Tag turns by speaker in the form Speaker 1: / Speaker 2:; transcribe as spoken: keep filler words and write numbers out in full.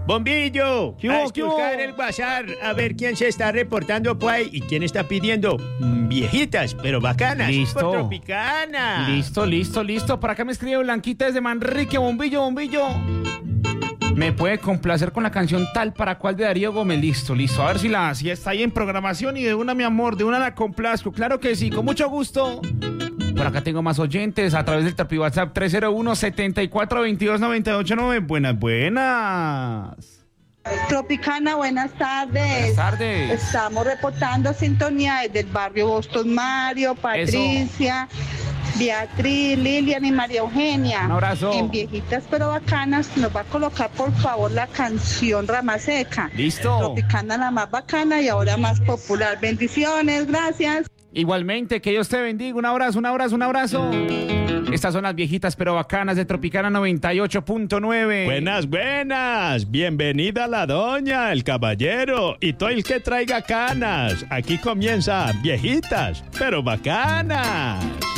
Speaker 1: Bombillo,
Speaker 2: ¿Qué
Speaker 1: a
Speaker 2: hubo, qué hubo?
Speaker 1: escuchar el WhatsApp a ver quién se está reportando por ahí y quién está pidiendo mm, viejitas, pero bacanas.
Speaker 2: Listo.
Speaker 1: Por Tropicana.
Speaker 2: Listo, listo, listo. Por acá me escribe Blanquita desde Manrique. Bombillo, bombillo. ¿Me puede complacer con la canción Tal para cual de Darío Gómez? Listo, listo. A ver si la si está ahí en programación y de una, mi amor, de una la complazco. Claro que sí, con mucho gusto. Por acá tengo más oyentes a través del Tapi WhatsApp tres cero uno, siete cuatro, dos dos, nueve ocho nueve. Buenas, buenas.
Speaker 3: Tropicana, buenas tardes.
Speaker 2: Buenas tardes.
Speaker 3: Estamos reportando sintonía desde el barrio Boston Mario, Patricia, Beatriz, Lilian y María Eugenia.
Speaker 2: Un abrazo.
Speaker 3: En Viejitas pero Bacanas nos va a colocar por favor la canción Rama Seca.
Speaker 2: Listo.
Speaker 3: Tropicana, la más bacana y ahora más popular. Bendiciones, gracias.
Speaker 2: Igualmente, que Dios te bendiga. Un abrazo, un abrazo, un abrazo. Estas son las Viejitas pero Bacanas de Tropicana noventa y ocho punto nueve.
Speaker 1: Buenas, buenas. Bienvenida la doña, el caballero y todo el que traiga canas. Aquí comienza Viejitas pero Bacanas.